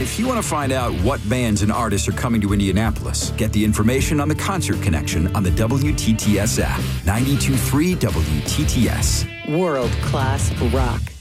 If you want to find out what bands and artists are coming to Indianapolis, get the information on the Concert Connection on the WTTS app. 92.3 WTTS. World-class rock.